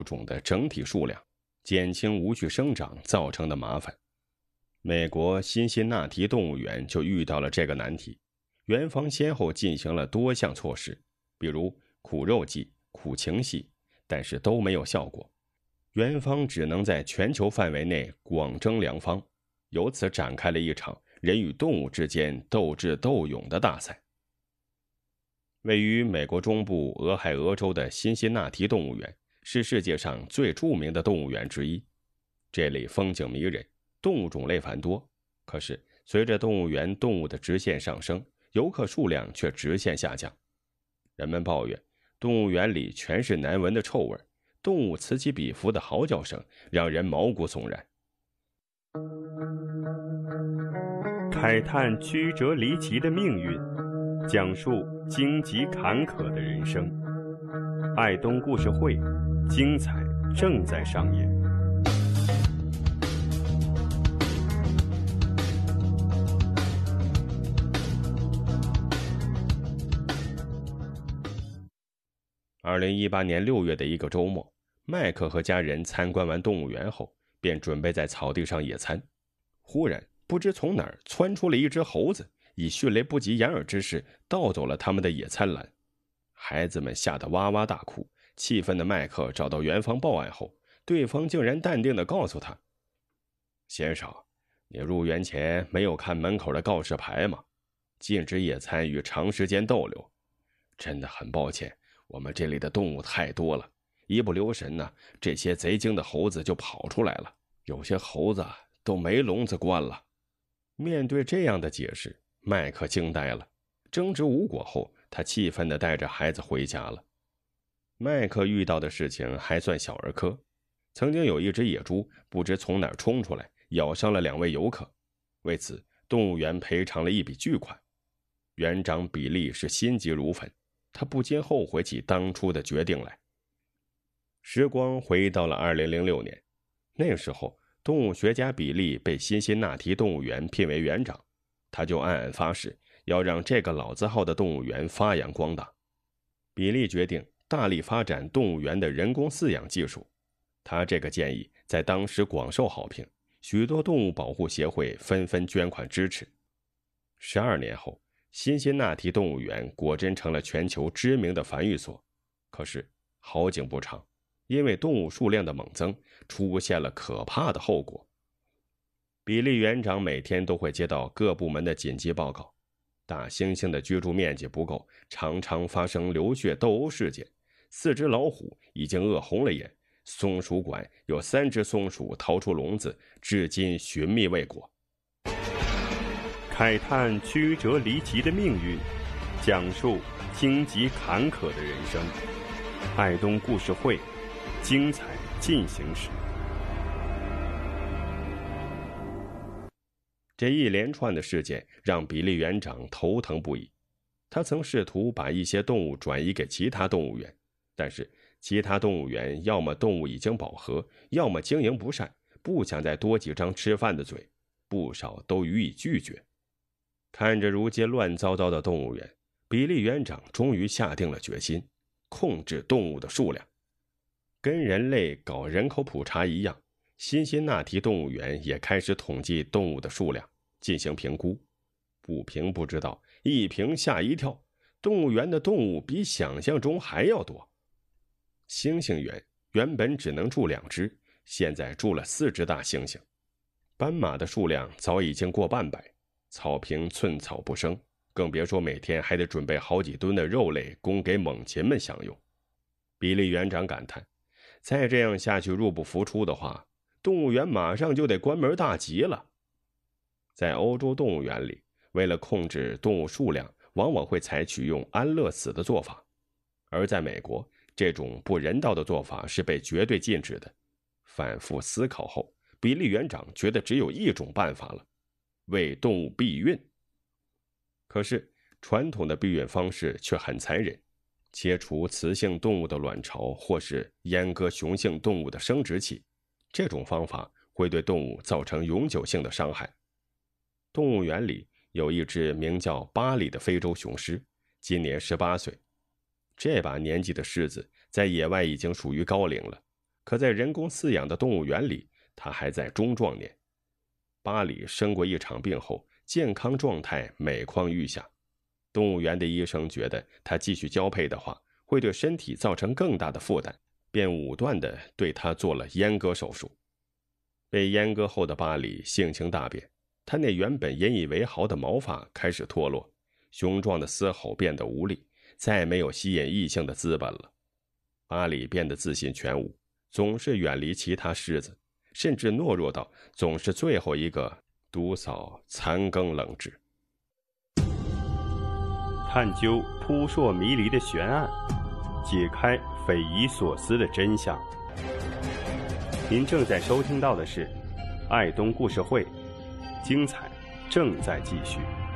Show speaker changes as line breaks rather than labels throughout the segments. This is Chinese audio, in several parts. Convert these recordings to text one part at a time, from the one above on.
种的整体数量，减轻无序生长造成的麻烦。美国辛辛那提动物园就遇到了这个难题，园方先后进行了多项措施，比如苦肉计、苦情戏，但是都没有效果。园方只能在全球范围内广征良方，由此展开了一场人与动物之间斗智斗勇的大赛。位于美国中部俄亥俄州的辛辛那提动物园是世界上最著名的动物园之一，这里风景迷人，动物种类繁多，可是随着动物园动物的直线上升，游客数量却直线下降。人们抱怨动物园里全是难闻的臭味，动物此起彼伏的嚎叫声让人毛骨悚然。
慨叹曲折离奇的命运，讲述荆棘坎坷的人生。爱东故事会，精彩正在上演。
2018年6月的一个周末，麦克和家人参观完动物园后，便准备在草地上野餐。忽然，不知从哪儿窜出了一只猴子，以迅雷不及掩耳之势盗走了他们的野餐篮。孩子们吓得哇哇大哭，气愤的麦克找到园方报案后，对方竟然淡定地告诉他：“先生，你入园前没有看门口的告示牌吗？禁止野餐与长时间逗留。真的很抱歉，我们这里的动物太多了，一不留神呢，这些贼精的猴子就跑出来了，有些猴子都没笼子关了。”面对这样的解释，麦克惊呆了。争执无果后，他气愤地带着孩子回家了。麦克遇到的事情还算小儿科，曾经有一只野猪不知从哪儿冲出来，咬伤了2位游客，为此动物园赔偿了一笔巨款。园长比利是心急如焚，他不禁后悔起当初的决定来。时光回到了2006年，那时候动物学家比利被辛辛那提动物园聘为园长，他就暗暗发誓要让这个老字号的动物园发扬光大。比利决定大力发展动物园的人工饲养技术，他这个建议在当时广受好评，许多动物保护协会纷纷捐款支持。12年后，辛辛那提动物园果真成了全球知名的繁育所。可是好景不长，因为动物数量的猛增，出现了可怕的后果。比利园长每天都会接到各部门的紧急报告，大猩猩的居住面积不够，常常发生流血斗殴事件；4只老虎已经饿红了眼；松鼠馆有3只松鼠逃出笼子，至今寻觅未果。
慨叹曲折离奇的命运，讲述荆棘坎坷的人生。爱东故事会，精彩进行时。
这一连串的事件让比利园长头疼不已。他曾试图把一些动物转移给其他动物园，但是其他动物园要么动物已经饱和，要么经营不善，不想再多几张吃饭的嘴，不少都予以拒绝。看着如今乱糟糟的动物园，比利园长终于下定了决心，控制动物的数量。跟人类搞人口普查一样，辛辛那提动物园也开始统计动物的数量，进行评估。不评不知道，一评吓一跳，动物园的动物比想象中还要多。猩猩园原本只能住2只，现在住了4只大猩猩。斑马的数量早已经过半百，草坪寸草不生，更别说每天还得准备好几吨的肉类供给猛禽们享用。比利园长感叹，再这样下去入不敷出的话，动物园马上就得关门大吉了。在欧洲动物园里，为了控制动物数量，往往会采取用安乐死的做法，而在美国，这种不人道的做法是被绝对禁止的。反复思考后，比利园长觉得只有一种办法了，为动物避孕。可是传统的避孕方式却很残忍，切除雌性动物的卵巢或是阉割雄性动物的生殖器，这种方法会对动物造成永久性的伤害。动物园里有一只名叫巴里的非洲雄狮，今年18岁。这把年纪的狮子在野外已经属于高龄了， 可在人工饲养的动物园里，他还在中壮年。巴里生过一场病后，健康状态每况愈下。动物园的医生觉得他继续交配的话，会对身体造成更大的负担，便武断地对他做了阉割手术。被阉割后的巴里性情大变，他那原本引以为豪的毛发开始脱落，雄壮的嘶吼变得无力，再没有吸引异性的资本了。巴里变得自信全无，总是远离其他狮子，甚至懦弱到总是最后一个独扫残羹冷炙。
探究扑朔迷离的悬案，解开匪夷所思的真相。您正在收听到的是爱东故事会，精彩正在继续。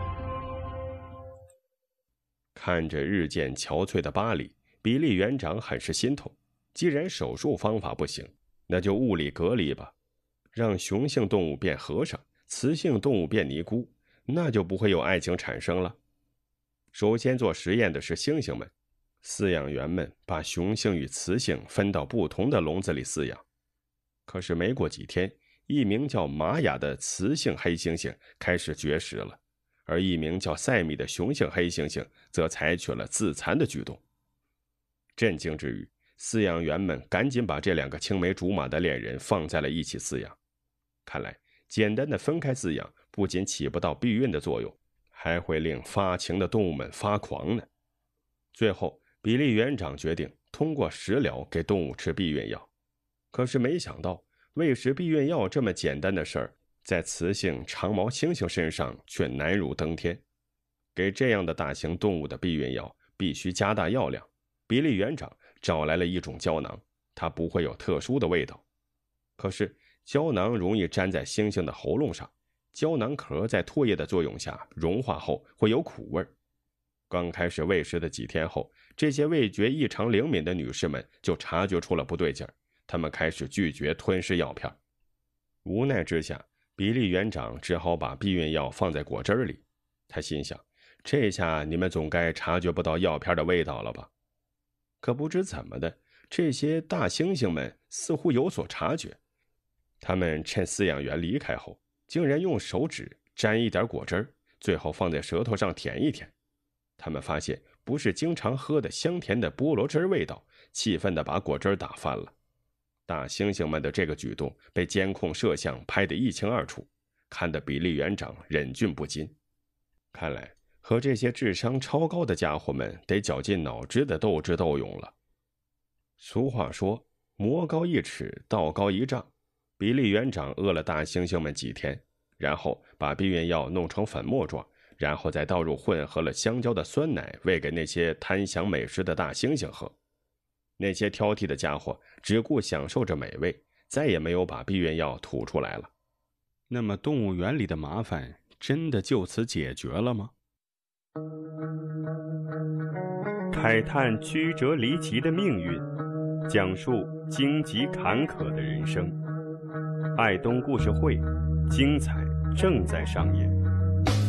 看着日渐憔悴的巴里，比利园长很是心痛。既然手术方法不行，那就物理隔离吧，让雄性动物变和尚，雌性动物变尼姑，那就不会有爱情产生了。首先做实验的是猩猩们，饲养员们把雄性与雌性分到不同的笼子里饲养。可是没过几天，一名叫玛雅的雌性黑猩猩开始绝食了，而一名叫塞米的雄性黑猩猩则采取了自残的举动。震惊之余，饲养员们赶紧把这两个青梅竹马的恋人放在了一起饲养。看来简单的分开饲养不仅起不到避孕的作用，还会令发情的动物们发狂呢。最后，比利园长决定通过食疗给动物吃避孕药。可是没想到，喂食避孕药这么简单的事儿，在雌性长毛猩猩身上却难如登天。给这样的大型动物的避孕药必须加大药量。比利园长找来了一种胶囊，它不会有特殊的味道。可是胶囊容易粘在猩猩的喉咙上，胶囊壳在唾液的作用下融化后会有苦味。刚开始喂食的几天后，这些味觉异常灵敏的女士们就察觉出了不对劲儿，她们开始拒绝吞噬药片。无奈之下，比利园长只好把避孕药放在果汁里。他心想，这下你们总该察觉不到药片的味道了吧？可不知怎么的，这些大猩猩们似乎有所察觉。他们趁饲养员离开后，竟然用手指沾一点果汁，最后放在舌头上舔一舔。他们发现不是经常喝的香甜的菠萝汁味道，气愤地把果汁打翻了。大猩猩们的这个举动被监控摄像拍得一清二楚，看得比利园长忍俊不禁。看来和这些智商超高的家伙们得绞尽脑汁的斗智斗勇了。俗话说，魔高一尺，道高一丈。比利园长饿了大猩猩们几天，然后把避孕药弄成粉末状，然后再倒入混合了香蕉的酸奶，喂给那些贪享美食的大猩猩喝。那些挑剔的家伙只顾享受着美味，再也没有把避孕药吐出来了。那么动物园里的麻烦真的就此解决了吗？
慨叹曲折离奇的命运，讲述荆棘坎坷的人生。爱东故事会，精彩正在上演。